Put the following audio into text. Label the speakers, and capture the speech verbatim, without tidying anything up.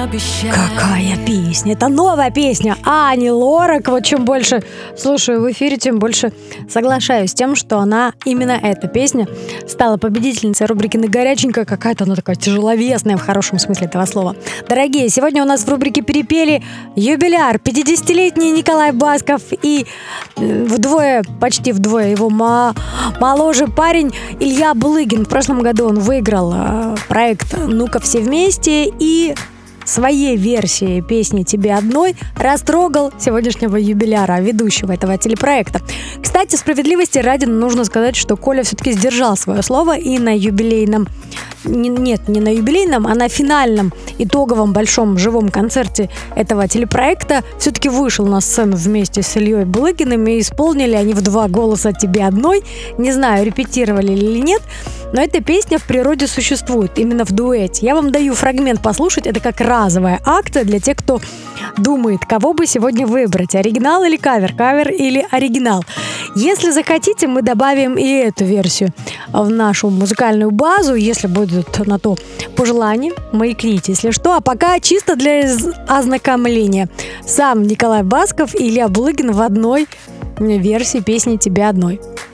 Speaker 1: Какая песня? Это новая песня Ани Лорак. Вот чем больше слушаю в эфире, тем больше соглашаюсь с тем, что она, именно эта песня, стала победительницей рубрики «На горяченько». Какая-то она такая тяжеловесная в хорошем смысле этого слова. Дорогие, сегодня у нас в рубрике «Перепели» юбиляр, пятидесятилетний Николай Басков и вдвое, почти вдвое его ма- моложе парень Илья Булыгин. В прошлом году он выиграл э, проект «Ну-ка все вместе» и своей версии песни «Тебе одной» растрогал сегодняшнего юбиляра, ведущего этого телепроекта. Кстати, справедливости ради нужно сказать, что Коля все-таки сдержал свое слово и на юбилейном, нет, не на юбилейном, а на финальном итоговом большом живом концерте этого телепроекта все-таки вышел на сцену вместе с Ильей Булыгиным, и исполнили они в два голоса «Тебе одной». Не знаю, репетировали или нет, но эта песня в природе существует именно в дуэте. Я вам даю фрагмент послушать, это как разовая акция для тех, кто думает, кого бы сегодня выбрать, оригинал или кавер, кавер или оригинал. Если захотите, мы добавим и эту версию в нашу музыкальную базу, если будет на то пожелание, маякните, если что. А пока чисто для ознакомления. Сам Николай Басков и Илья Булыгин в одной версии песни «Тебе одной».